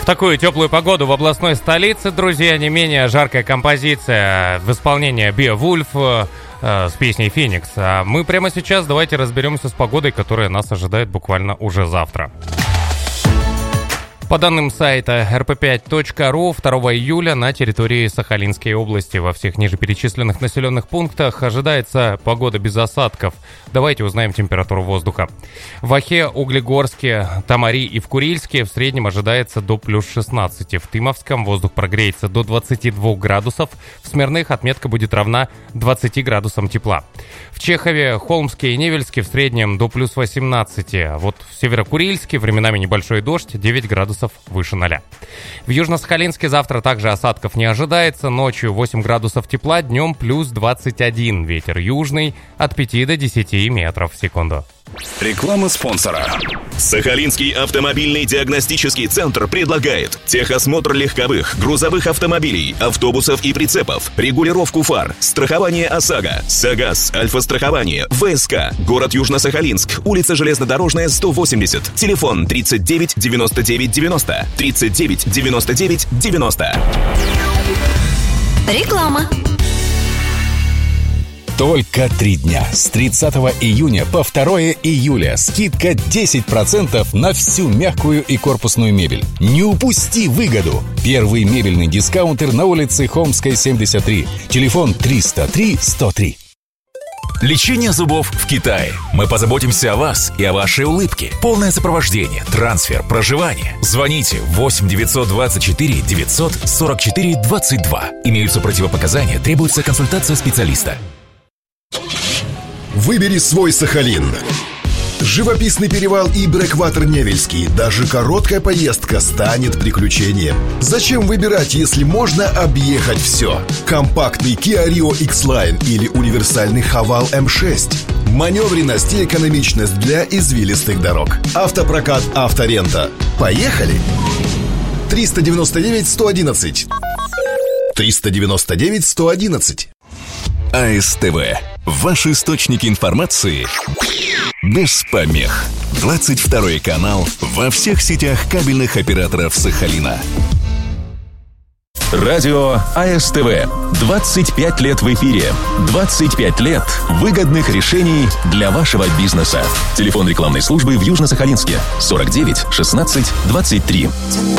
такую теплую погоду в областной столице, друзья, не менее жаркая композиция в исполнении Beowulf с песней «Феникс». А мы прямо сейчас давайте разберемся с погодой, которая нас ожидает буквально уже завтра. По данным сайта rp5.ru, 2 июля на территории Сахалинской области во всех нижеперечисленных населенных пунктах ожидается погода без осадков. Давайте узнаем температуру воздуха. В Охе, Углегорске, Тамари и в Курильске в среднем ожидается до плюс 16. В Тымовском воздух прогреется до 22 градусов. В Смирных отметка будет равна 20 градусам тепла. В Чехове, Холмске и Невельске в среднем до плюс 18. А вот в Северокурильске временами небольшой дождь, 9 градусов выше 0. В Южно-Сахалинске завтра также осадков не ожидается. Ночью 8 градусов тепла, днем плюс 21. Ветер южный от 5 до 10 метров в секунду. Реклама спонсора. Сахалинский автомобильный диагностический центр предлагает техосмотр легковых, грузовых автомобилей, автобусов и прицепов, регулировку фар, страхование ОСАГО, САГАС, Альфа-страхование, ВСК, город Южно-Сахалинск, улица Железнодорожная, 180, телефон 39 99 90, 39 99 90. Реклама. Только 3 дня. С 30 июня по 2 июля. Скидка 10% на всю мягкую и корпусную мебель. Не упусти выгоду. Первый мебельный дискаунтер на улице Холмской, 73. Телефон 303 103. Лечение зубов в Китае. Мы позаботимся о вас и о вашей улыбке. Полное сопровождение, трансфер, проживание. Звоните 8 924 944 22. Имеются противопоказания, требуется консультация специалиста. Выбери свой Сахалин. Живописный перевал и Брэкватер Невельский. Даже короткая поездка станет приключением. Зачем выбирать, если можно объехать все? Компактный Kia Rio X-Line или универсальный Haval M6. Маневренность и экономичность для извилистых дорог. Автопрокат «Авторента». Поехали! 399 111. 399 111. АСТВ. Ваши источники информации без помех. 22 канал во всех сетях кабельных операторов Сахалина. Радио АСТВ. 25 лет в эфире. 25 лет выгодных решений для вашего бизнеса. Телефон рекламной службы в Южно-Сахалинске 49 16 23.